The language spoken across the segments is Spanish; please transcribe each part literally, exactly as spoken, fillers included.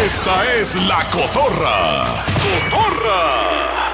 Esta es La Cotorra. ¡Cotorra!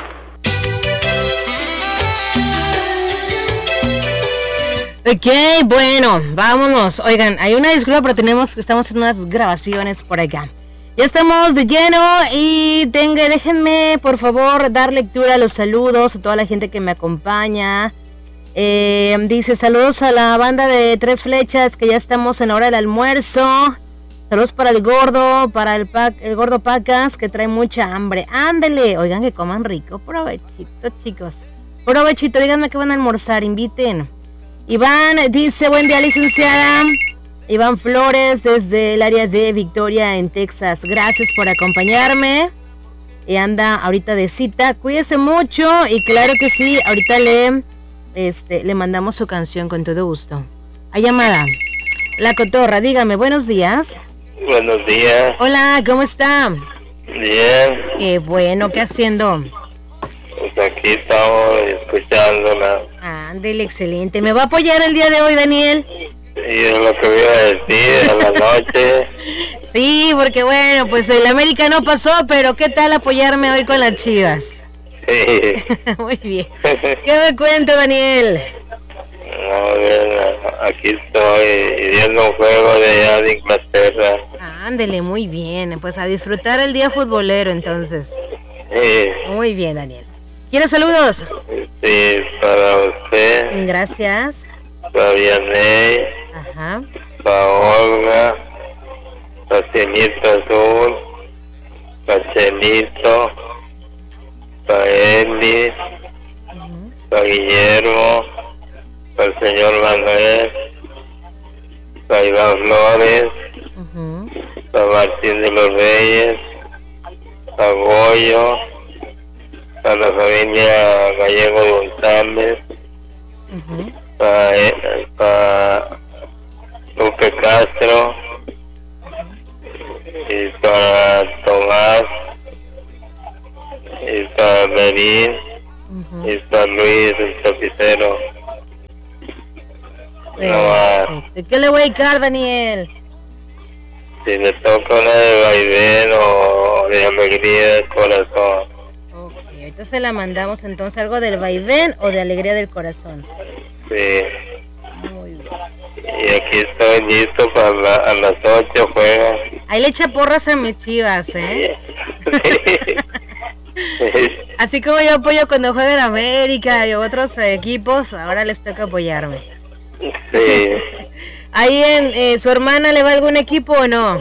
Ok, bueno, vámonos. Oigan, hay una disculpa, pero tenemos, estamos en unas grabaciones por acá. Ya estamos de lleno y tenga, déjenme, por favor, dar lectura a los saludos a toda la gente que me acompaña. Eh, dice, saludos a la banda de Tres Flechas, que ya estamos en la hora del almuerzo. Saludos para el gordo, para el, pac, el gordo Pacas, que trae mucha hambre. Ándele, oigan que coman rico. Provechito, chicos. Provechito, díganme que van a almorzar, inviten. Iván dice, buen día, licenciada. Iván Flores, desde el área de Victoria, en Texas. Gracias por acompañarme. Y anda ahorita de cita. Cuídese mucho y claro que sí, ahorita le, este, le mandamos su canción con todo gusto. Hay llamada. La Cotorra, dígame, buenos días. Buenos días. Hola, ¿cómo está? Bien. Qué bueno, ¿qué haciendo? Pues aquí estamos escuchándola. Ándele, excelente. ¿Me va a apoyar el día de hoy, Daniel? Sí, es lo que iba a decir a la noche. Sí, porque bueno, pues el América no pasó, pero ¿qué tal apoyarme hoy con las Chivas? Sí. Muy bien. ¿Qué me cuenta, Daniel? No, bien, aquí estoy viendo un juego de allá de Inglaterra. Ándele, muy bien. Pues a disfrutar el día futbolero, entonces. Sí. Muy bien, Daniel. ¿Quieres saludos? Sí, para usted. Gracias. Para Vianey. Ajá. Para Olga. Para Cienito Azul. Para Chenito. Para Eli. Uh-huh. Para Guillermo. Para el señor Manuel. Para Iván Flores. Uh-huh. Para Martín de los Reyes. Para Goyo. Para la familia Gallego González. Uh-huh. Para, eh, para Lupe Castro. Uh-huh. Y para Tomás. Y para Merín. Uh-huh. Y para Luis el Tapicero. No, ¿de qué le voy a dedicar, Daniel? Si le toca una de vaivén o de alegría del corazón. Ok, ahorita se la mandamos entonces, algo del vaivén o de alegría del corazón. Sí. Muy bien. Y aquí estoy listo para la, a las ocho juegan. Ahí le echa porras a mis Chivas, ¿eh? Sí. Así como yo apoyo cuando juegan América y otros eh, equipos, ahora les toca apoyarme. Sí. ¿Ahí en eh, su hermana le va algún equipo o no?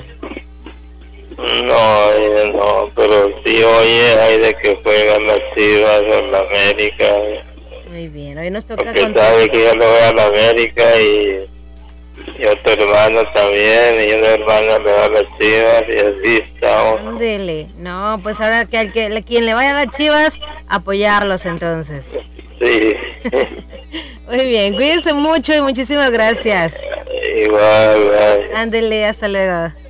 No, ella no, pero sí oye, hay de que juegan las Chivas o la América. Muy bien, hoy nos toca porque contar. Sabe que yo le voy a la América y, y otro hermano también, y una hermana le va a las Chivas y así estamos. Ándele, no, pues ahora que al que quien le vaya a las Chivas, apoyarlos entonces. Sí. Muy bien, cuídense mucho y muchísimas gracias. Igual, igual. Ándele, hasta luego.